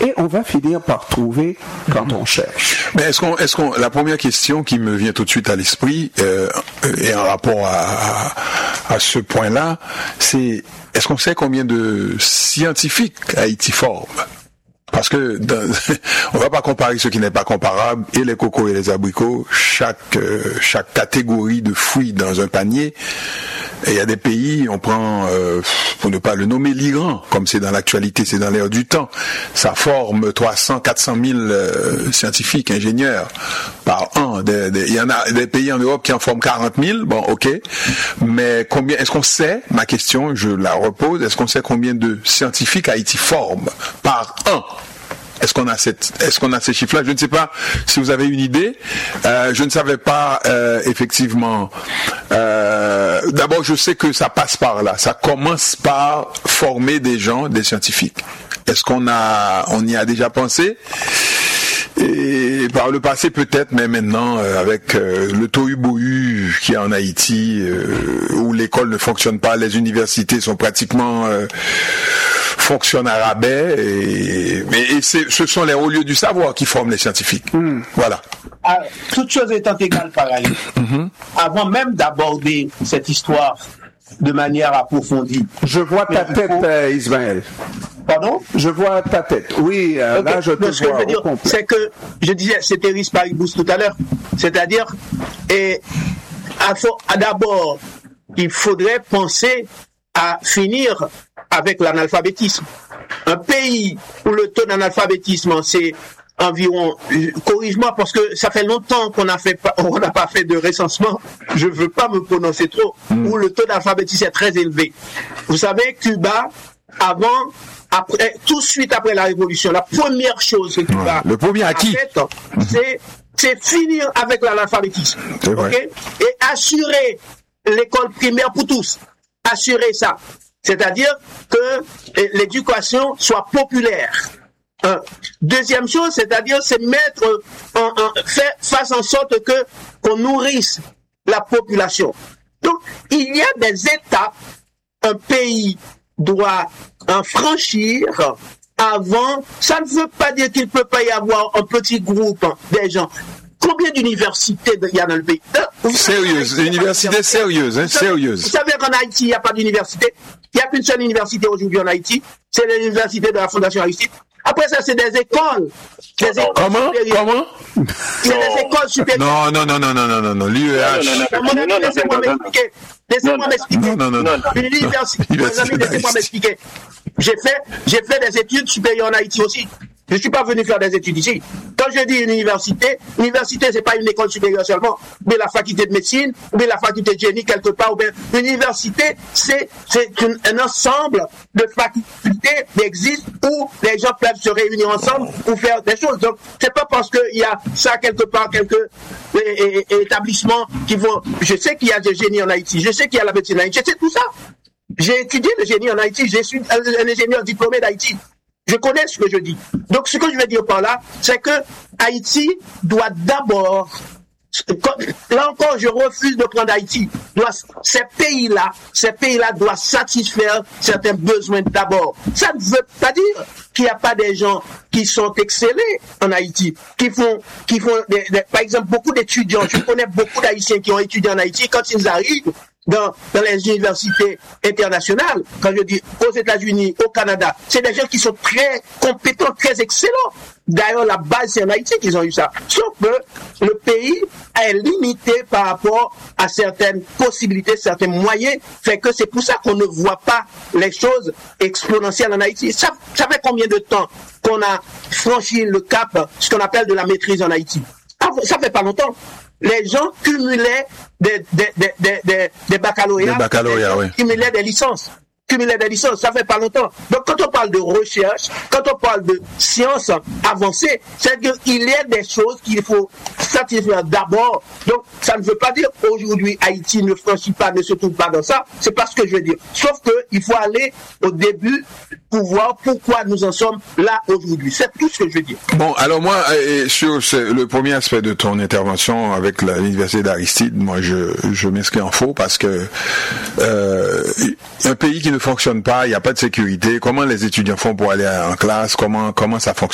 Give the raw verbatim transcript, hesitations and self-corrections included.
et on va finir par trouver quand on cherche. Mais est-ce qu'on, est-ce qu'on, la première question qui me vient tout de suite à l'esprit, euh, et en rapport à, à, à ce point-là, c'est est-ce qu'on sait combien de scientifiques Haïti forme? Parce que dans, on va pas comparer ce qui n'est pas comparable, et les cocos et les abricots, chaque euh, chaque catégorie de fruits dans un panier. Et il y a des pays, on prend, euh, pour ne pas le nommer, l'Iran, comme c'est dans l'actualité, c'est dans l'air du temps. Ça forme trois cents, quatre cent mille euh, scientifiques, ingénieurs par an. Des, des, il y en a des pays en Europe qui en forment quarante mille. Bon, ok. Mais combien, est-ce qu'on sait, ma question, je la repose, est-ce qu'on sait combien de scientifiques Haïti forme par an? Est-ce qu'on a cette, est-ce qu'on a ces chiffres-là? Je ne sais pas si vous avez une idée. Euh, je ne savais pas euh, effectivement. Euh, d'abord, je sais que ça passe par là. Ça commence par former des gens, des scientifiques. Est-ce qu'on a, on y a déjà pensé? Et par le passé peut-être, mais maintenant euh, avec euh, le tohu-bohu qui est en Haïti, euh, où l'école ne fonctionne pas, les universités sont pratiquement euh, fonctionnent à rabais, et, et, et c'est, ce sont les hauts lieux du savoir qui forment les scientifiques. Mm. Voilà. Ah, toute chose étant égale par ailleurs, mm-hmm. avant même d'aborder cette histoire de manière approfondie. Je vois ta tête, faut... euh, Ismaël. Pardon? Je vois ta tête. Oui, euh, okay. Là je te non, ce vois. Que je veux dire, c'est que je disais, c'était Riz Paribus tout à l'heure. C'est-à-dire, et à, à d'abord, il faudrait penser à finir avec l'analphabétisme. Un pays où le taux d'analphabétisme c'est environ, corrige-moi parce que ça fait longtemps qu'on a fait pas, on n'a pas fait de recensement, je veux pas me prononcer trop, mm. où le taux d'alphabétisme est très élevé. Vous savez, Cuba, avant, après, tout de suite après la révolution, la première chose que Cuba ouais. le premier acquis, a fait, c'est, c'est finir avec l'analphabétisme, okay? Et assurer l'école primaire pour tous, assurer ça. C'est-à-dire que l'éducation soit populaire. Un. Deuxième chose, c'est-à-dire c'est mettre en, en faire, faire en sorte que qu'on nourrisse la population. Donc il y a des étapes un pays doit en franchir avant. Ça ne veut pas dire qu'il ne peut pas y avoir un petit groupe des gens. Combien d'universités il y a dans le pays? Sérieuse, université sérieuse, hein, sérieuse. Vous savez qu'en Haïti, il n'y a pas d'université. Il n'y a qu'une seule université aujourd'hui en Haïti. C'est l'université de la Fondation Aristide. Après ça, c'est des écoles. Des écoles Comment? supérieures. Comment? C'est des écoles supérieures. Non, non, non, non, non, non, non, non, l'U E H. Laissez-moi m'expliquer. Laissez-moi m'expliquer. Non, non, non, non. Une université. Mes amis, laissez-moi m'expliquer. J'ai fait, j'ai fait des études supérieures en Haïti aussi. Je ne suis pas venu faire des études ici. Quand je dis université, université, c'est pas une école supérieure seulement, mais la faculté de médecine, ou bien la faculté de génie quelque part, ou bien université, c'est, c'est une, un ensemble de facultés qui existent où les gens peuvent se réunir ensemble pour faire des choses. Donc, c'est pas parce qu'il y a ça quelque part, quelques et, et, établissements qui vont. Je sais qu'il y a des génies en Haïti, je sais qu'il y a la médecine en Haïti, je sais tout ça. J'ai étudié le génie en Haïti, je suis un ingénieur diplômé d'Haïti. Je connais ce que je dis. Donc, ce que je veux dire par là, c'est que Haïti doit d'abord, là encore, je refuse de prendre Haïti. Doit, ces pays-là, ces pays-là doivent satisfaire certains besoins d'abord. Ça ne veut pas dire qu'il n'y a pas des gens qui sont excellés en Haïti, qui font, qui font, des, des, par exemple, beaucoup d'étudiants. Je connais beaucoup d'Haïtiens qui ont étudié en Haïti. Quand ils arrivent dans, dans les universités internationales, quand je dis aux États-Unis, au Canada, c'est des gens qui sont très compétents, très excellents. D'ailleurs, la base, c'est en Haïti qu'ils ont eu ça. Sauf que le pays est limité par rapport à certaines possibilités, certains moyens, fait que c'est pour ça qu'on ne voit pas les choses exponentielles en Haïti. Ça, ça fait combien de temps qu'on a franchi le cap, ce qu'on appelle de la maîtrise en Haïti? Ça fait pas longtemps. Les gens cumulaient des, des, des, des, des, des baccalauréats, des baccalauréats oui. cumulaient des licences. Cumuler des licences, ça fait pas longtemps. Donc quand on parle de recherche, quand on parle de science avancée, c'est qu'il y a des choses qu'il faut satisfaire d'abord. Donc ça ne veut pas dire qu'aujourd'hui Haïti ne franchit pas, ne se trouve pas dans ça. C'est pas ce que je veux dire. Sauf que il faut aller au début pour voir pourquoi nous en sommes là aujourd'hui. C'est tout ce que je veux dire. Bon, alors moi, et sur ce, le premier aspect de ton intervention avec la, l'université d'Aristide, moi je, je m'inscris en faux parce que euh, un pays qui ne fonctionne pas, il n'y a pas de sécurité. Comment les étudiants font pour aller en classe? Comment comment ça fonctionne?